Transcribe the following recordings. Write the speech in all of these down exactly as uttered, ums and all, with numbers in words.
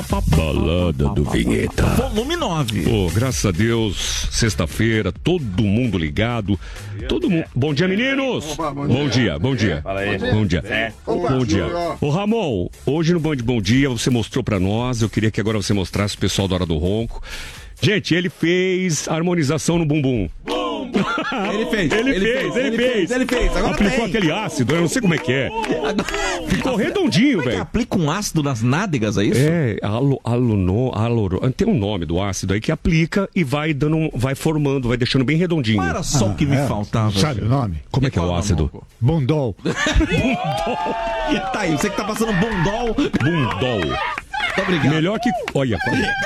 Balada do Vinheta. Volume nove. Pô, graças a Deus, sexta-feira, todo mundo ligado. Todo mundo. Bom dia, meninos! Opa, bom, bom dia. dia, bom dia. Fala aí. Bom dia. É. Bom dia. Ô, Ramon, hoje no Band Bom Dia você mostrou pra nós. Eu queria que agora você mostrasse o pessoal da Hora do Ronco. Gente, ele fez harmonização no bumbum. Ele fez, Ele, ele fez, fez, ele, ele fez. fez, ele fez. Agora aplicou tem. aquele ácido, eu não sei como é que é. Ficou redondinho, Como é que velho. aplica um ácido nas nádegas, é isso? É, alo, aluno, aloro, tem um nome do ácido aí que aplica e vai dando, vai formando, vai deixando bem redondinho. Não era só o que me é. faltava. Sabe o nome? Como é que é o ácido? Bundol. Tá aí, você que tá passando bundol. Bundol. Muito obrigado. Melhor que, olha,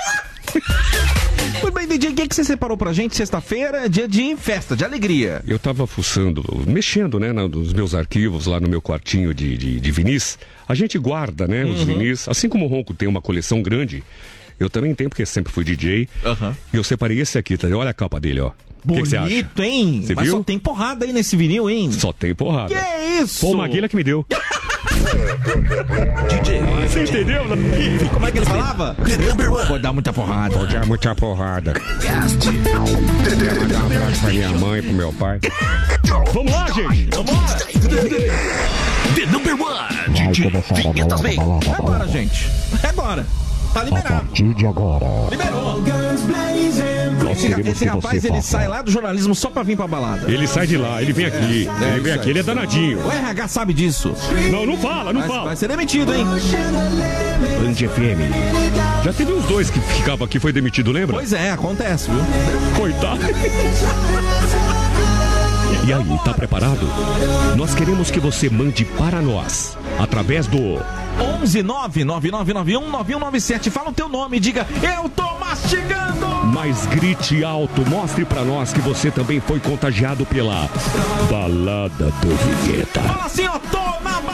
Muito bem, D J, o que, que você separou pra gente? Sexta-feira, dia de festa, de alegria. eu tava fuçando, mexendo, né, nos meus arquivos lá no meu quartinho de, de, de vinis. A gente guarda, né, os vinis. Assim como o Ronco tem uma coleção grande, eu também tenho, porque sempre fui D J. Aham. E eu separei esse aqui, tá? Olha a capa dele, ó. O que que você acha? Bonito, hein? Você Mas viu? só tem porrada aí nesse vinil, hein? Só tem porrada. Que isso? Pô, Maguila que me deu. D J. Você entendeu? Como é que ele falava? Vou dar muita porrada. Vou dar muita porrada. Mandar um abraço pra minha mãe, pro meu pai. Vamos lá, gente! Vambora! The number one. Vai começar a balada, balada, É agora, gente. É agora. Tá A liberado. partir de agora. Liberou. Nós Esse, queremos esse que rapaz, você ele faça. sai lá do jornalismo só pra vir pra balada. Ele sai de lá, ele vem aqui. ele vem isso aqui, aí. ele é danadinho. O R H sabe disso. Não, não fala, não Vai, fala. vai ser demitido, hein? Band F M. Já teve uns dois que ficavam aqui, foi demitido, lembra? Pois é, acontece, viu? Coitado. E aí, tá preparado? Nós queremos que você mande para nós, através do... onze nove nove nove nove um nove um nove sete. Fala o teu nome e diga: eu tô mastigando! Mas grite alto, mostre pra nós que você também foi contagiado pela Balada do Vinheta. Fala assim, ó, tô na